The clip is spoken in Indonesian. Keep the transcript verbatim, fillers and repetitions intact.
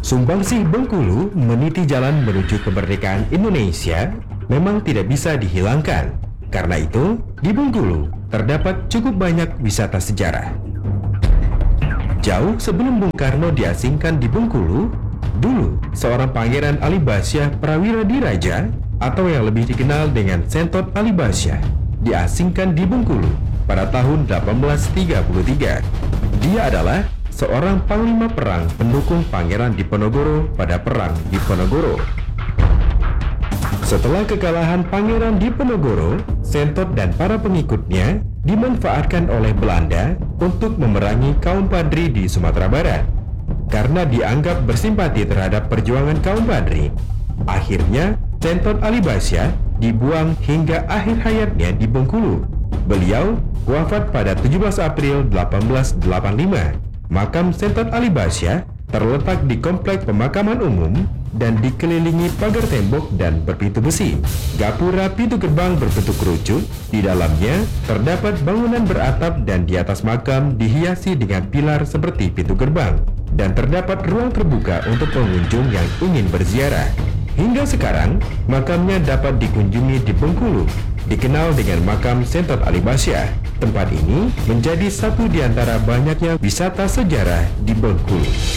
Sumbangsih Bengkulu meniti jalan menuju kemerdekaan Indonesia memang tidak bisa dihilangkan. Karena itu, di Bengkulu terdapat cukup banyak wisata sejarah. Jauh sebelum Bung Karno diasingkan di Bengkulu, dulu seorang Pangeran Ali Basyah Prawira Diraja atau yang lebih dikenal dengan Sentot Ali Basyah diasingkan di Bengkulu pada tahun delapan belas tiga puluh tiga. Dia adalah seorang panglima perang pendukung Pangeran Diponegoro pada Perang Diponegoro. Setelah kekalahan Pangeran Diponegoro, Sentot dan para pengikutnya dimanfaatkan oleh Belanda untuk memerangi kaum Padri di Sumatera Barat. Karena dianggap bersimpati terhadap perjuangan kaum Padri, akhirnya Sentot Ali Basyah dibuang hingga akhir hayatnya di Bengkulu. Beliau wafat pada tujuh belas April delapan belas delapan puluh lima. Makam Sentot Ali Basyah terletak di komplek pemakaman umum dan dikelilingi pagar tembok dan berpintu besi. Gapura pintu gerbang berbentuk kerucut. Di dalamnya terdapat bangunan beratap dan di atas makam dihiasi dengan pilar seperti pintu gerbang. Dan terdapat ruang terbuka untuk pengunjung yang ingin berziarah. Hingga sekarang, makamnya dapat dikunjungi di Bengkulu, dikenal dengan makam Sentot Ali Basyah. Tempat ini menjadi satu di antara banyaknya wisata sejarah di Bengkulu.